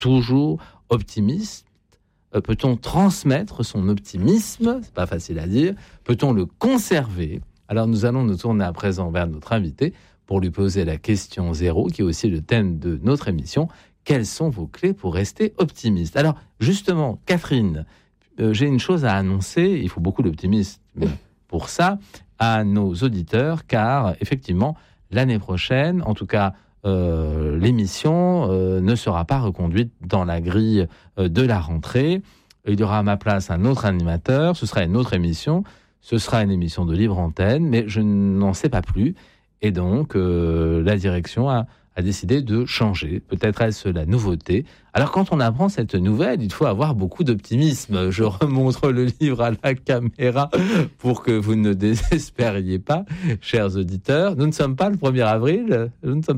toujours optimiste ? Peut-on transmettre son optimisme ? C'est pas facile à dire. Peut-on le conserver ? Alors nous allons nous tourner à présent vers notre invité pour lui poser la question 0, qui est aussi le thème de notre émission. Quelles sont vos clés pour rester optimiste ? Alors justement, Catherine, j'ai une chose à annoncer. Il faut beaucoup d'optimisme pour ça à nos auditeurs, car effectivement, l'année prochaine, en tout cas, l'émission ne sera pas reconduite dans la grille de la rentrée. Il y aura à ma place un autre animateur, ce sera une autre émission, ce sera une émission de libre antenne, mais je n'en sais pas plus. Et donc, la direction a décidé de changer. Peut-être est-ce la nouveauté. Alors, quand on apprend cette nouvelle, il faut avoir beaucoup d'optimisme. Je remontre le livre à la caméra pour que vous ne désespériez pas, chers auditeurs. Nous ne sommes pas le 1er avril.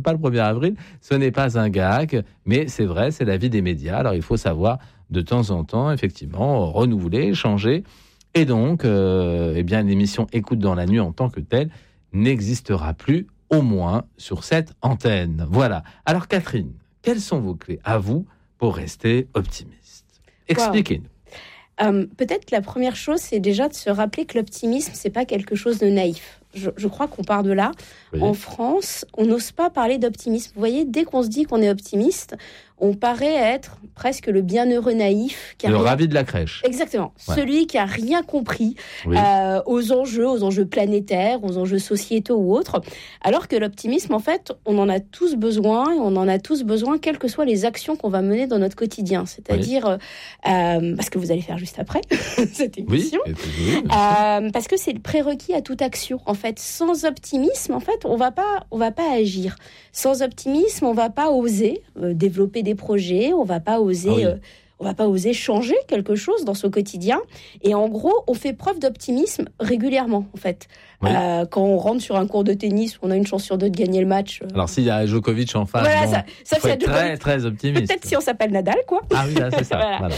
Ce n'est pas un gag, mais c'est vrai, c'est la vie des médias. Alors, il faut savoir de temps en temps, effectivement, renouveler, changer. Et donc, l'émission Écoute dans la nuit en tant que telle n'existera plus, au moins sur cette antenne. Voilà. Alors Catherine, quelles sont vos clés à vous pour rester optimiste ? Expliquez-nous. Peut-être la première chose, c'est déjà de se rappeler que l'optimisme, c'est pas quelque chose de naïf. Je crois qu'on part de là. Oui. En France, on n'ose pas parler d'optimisme. Vous voyez, dès qu'on se dit qu'on est optimiste, on paraît être presque le bienheureux naïf. Le ravi de la crèche. Exactement. Ouais. Celui qui a rien compris aux enjeux planétaires, aux enjeux sociétaux ou autres. Alors que l'optimisme, en fait, on en a tous besoin, et on en a tous besoin, quelles que soient les actions qu'on va mener dans notre quotidien. C'est-à-dire, parce que vous allez faire juste après cette émission. Oui. Parce que c'est le prérequis à toute action. En fait, sans optimisme, en fait, on va pas agir. Sans optimisme, on va pas oser développer des projets, on va pas oser changer quelque chose dans son quotidien. Et en gros, on fait preuve d'optimisme régulièrement, en fait. Oui. Quand on rentre sur un cours de tennis, on a une chance sur deux de gagner le match. Alors, s'il y a Djokovic en face, voilà, ça faut être très, très optimiste. Peut-être si on s'appelle Nadal, quoi. Ah oui, là, c'est ça. Voilà.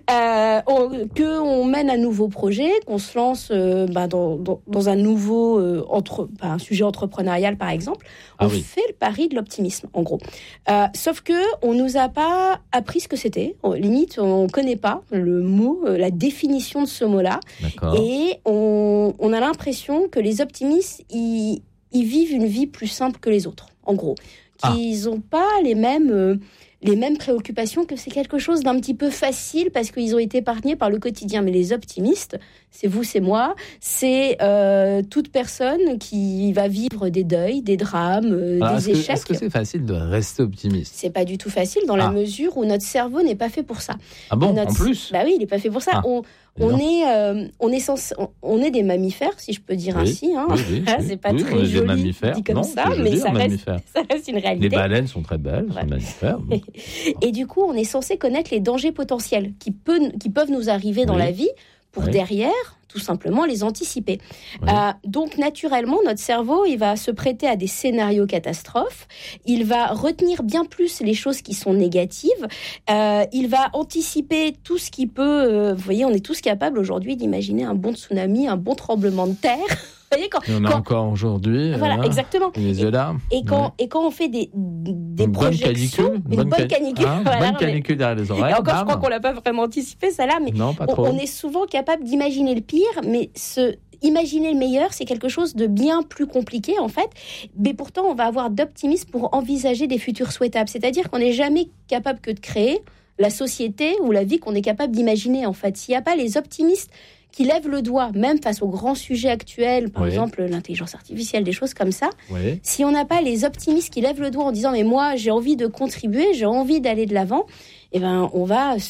Qu'on mène un nouveau projet, qu'on se lance dans un nouveau un sujet entrepreneurial, par exemple. On fait le pari de l'optimisme, en gros. Sauf que on nous a pas appris ce que c'était. Limite, on connaît pas le mot, la définition de ce mot-là. D'accord. Et on a l'impression que les optimistes, ils vivent une vie plus simple que les autres, en gros. Qu'ils n'ont pas les mêmes préoccupations, que c'est quelque chose d'un petit peu facile parce qu'ils ont été épargnés par le quotidien. Mais les optimistes, c'est vous, c'est moi, c'est toute personne qui va vivre des deuils, des drames, des échecs. Est-ce que c'est facile de rester optimiste ? C'est pas du tout facile dans la mesure où notre cerveau n'est pas fait pour ça. Ah bon, en plus ? Bah oui, il n'est pas fait pour ça. On est des mammifères, si je peux dire ainsi. Hein. Oui, c'est pas très joli dit comme ça, mais ça reste une réalité. Les baleines sont très belles, sont mammifères. Et du coup, on est censé connaître les dangers potentiels qui peuvent nous arriver dans la vie pour derrière, tout simplement, les anticiper. Donc, naturellement, notre cerveau, il va se prêter à des scénarios catastrophes. Il va retenir bien plus les choses qui sont négatives. Il va anticiper tout ce qui peut... vous voyez, on est tous capables aujourd'hui d'imaginer un bon tsunami, un bon tremblement de terre. Vous voyez, encore aujourd'hui. Voilà, exactement. Et quand on fait des projections, une bonne canicule. Bonne canicule derrière les oreilles. Et encore, je crois qu'on l'a pas vraiment anticipé, ça là, mais non, pas trop. On est souvent capable d'imaginer le pire, mais imaginer le meilleur, c'est quelque chose de bien plus compliqué, en fait. Mais pourtant, on va avoir d'optimisme pour envisager des futurs souhaitables. C'est-à-dire qu'on n'est jamais capable que de créer la société ou la vie qu'on est capable d'imaginer, en fait. S'il n'y a pas les optimistes qui lèvent le doigt, même face aux grands sujets actuels, par exemple l'intelligence artificielle, des choses comme ça, si on n'a pas les optimistes qui lèvent le doigt en disant « mais moi, j'ai envie de contribuer, j'ai envie d'aller de l'avant », eh ben, on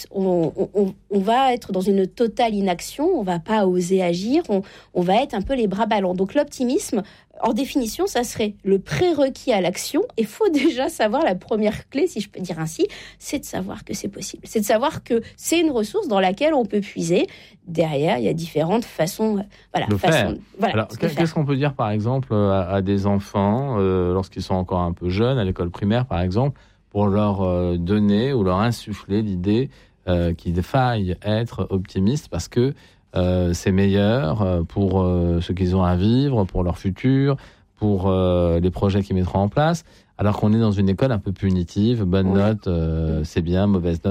va être dans une totale inaction, on va pas oser agir, on va être un peu les bras ballants. Donc l'optimisme, en définition, ça serait le prérequis à l'action. Il faut déjà savoir, la première clé, si je peux dire ainsi, c'est de savoir que c'est possible. C'est de savoir que c'est une ressource dans laquelle on peut puiser. Derrière, il y a différentes façons de faire. Alors, qu'est-ce qu'on peut dire, par exemple, à des enfants, lorsqu'ils sont encore un peu jeunes, à l'école primaire, par exemple, pour leur donner ou leur insuffler l'idée qu'il faille être optimiste parce que c'est meilleur pour ce qu'ils ont à vivre, pour leur futur, pour les projets qu'ils mettront en place. Alors qu'on est dans une école un peu punitive, bonne Ouais. note, c'est bien, mauvaise note.